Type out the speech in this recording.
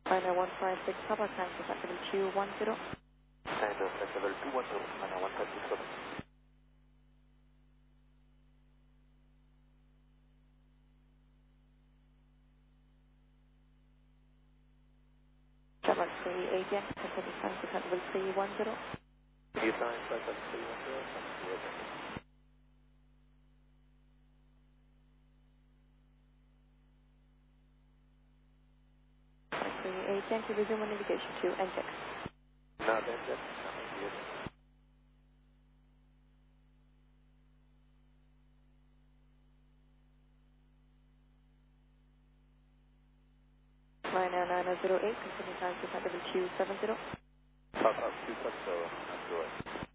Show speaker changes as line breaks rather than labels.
China 156 Papa, time to level 210.
And level 210, China 156.
Travel 380, continue time to level 310.
Continue time to level 310, thank you.
380, to resume on navigation to NTEX.
No, that's it. Thank you.
China 9008, continue time to level 270.
Papa 270, that's right.